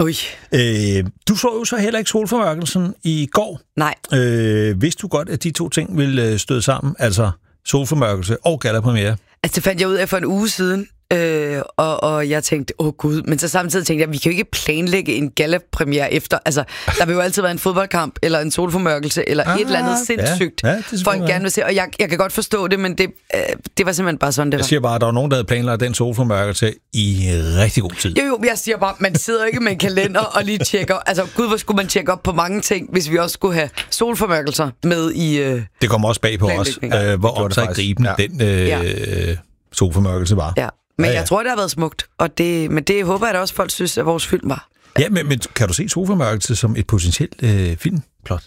Du så jo så heller ikke solformørkelsen i går. Nej. Vidste du godt, at de to ting ville støde sammen? Altså solformørkelse og gallapremiere? Altså, det fandt jeg ud af for en uge siden, og jeg tænkte, gud, men så samtidig tænkte jeg, vi kan jo ikke planlægge en gallapremiere efter. Altså, der vil jo altid være en fodboldkamp, eller en solformørkelse, eller et eller andet sindssygt, folk gerne vil se. Og jeg kan godt forstå det, men det var simpelthen bare sådan, det var. Jeg siger bare, at der var nogen, der havde planlagt den solformørkelse i rigtig god tid. Jo, jeg siger bare, man sidder ikke med en kalender og lige tjekker. Altså, gud, hvor skulle man tjekke op på mange ting, hvis vi også skulle have solformørkelser med i det kommer også bag på os, hvor omsiggribende den solformørkelse var. Ja. Men jeg tror, det har været smukt, men det håber jeg da også, folk synes, at vores film var. Ja, men kan du se solformørkelse som et potentielt filmplot?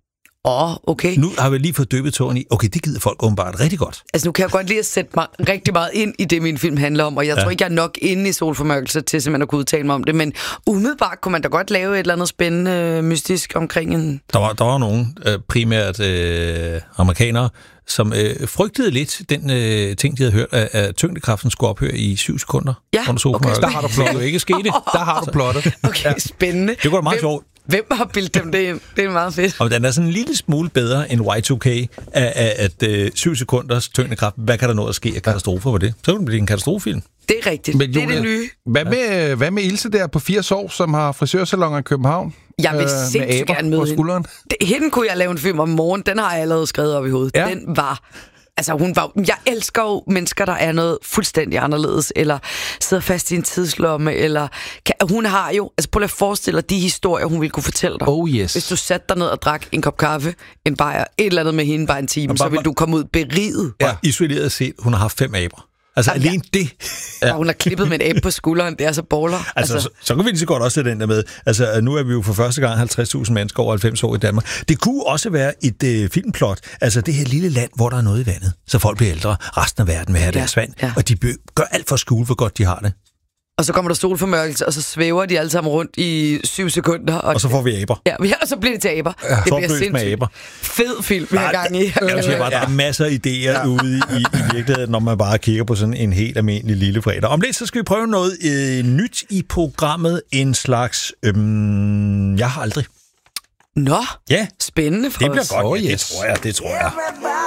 Okay. Nu har vi lige fået døbet tåren i, okay, det gider folk åbenbart rigtig godt. Altså, nu kan jeg godt lide at sætte mig rigtig meget ind i det, min film handler om, og jeg tror ikke, jeg er nok inde i solformørkelse til simpelthen at kunne udtale mig om det, men umiddelbart kunne man da godt lave et eller andet spændende, mystisk omkring en... Der var nogen, primært amerikanere, som frygtede lidt den ting, de havde hørt, at tyngdekraften skulle ophøre i 7 sekunder under solformørkelsen. Der har du plottet. Det er jo ikke sket. Der har du plottet. Okay, spændende. Det går meget sjovt. Hvem har bildt dem det ind? Det er meget fedt. Og den er sådan en lille smule bedre end Y2K, at 7 sekunders tyngdekraft, hvad kan der nå at ske af katastrofer på det? Så kan det blive en katastrofefilm. Det er rigtigt. Men, det er det nye. Hvad med Ilse der på 80 år, som har frisørsalonger i København? Jeg vil sindssygt gerne møde hende. Hende kunne jeg lave en film om morgen. Den har jeg allerede skrevet op i hovedet. Ja. Den var... Altså, jeg elsker jo mennesker, der er noget fuldstændig anderledes, eller sidder fast i en tidslomme, eller... Hun har jo... Altså, prøv at forestille dig de historier, hun ville kunne fortælle dig. Yes. Hvis du satte dig ned og drak en kop kaffe, en bajer, et eller andet med hende bare en time, så ville du komme ud beriget. Ja, isoleret set, hun har haft 5 aber. Altså, alene det. Og hun har klippet med en abe på skulderen, det er så baller. Altså, så kan vi lige så godt også den der med. Altså, nu er vi jo for første gang 50.000 mennesker over 90 år i Danmark. Det kunne også være et filmplot. Altså, det her lille land, hvor der er noget i vandet, så folk bliver ældre. Resten af verden vil have deres vand, og de gør alt for at skjule, hvor godt de har det. Og så kommer der solformørkelse, og så svæver de alle sammen rundt i 7 sekunder. Og så får vi aber. Ja, og så bliver det til aber. Ja, det bliver sindssygt. Fed film, vi har gang i. Jeg siger bare, der er masser af idéer ude i virkeligheden, når man bare kigger på sådan en helt almindelig lille fredag. Om lidt, så skal vi prøve noget nyt i programmet. En slags... jeg har aldrig. Nå, ja. Spændende for det bliver os. godt, det tror jeg.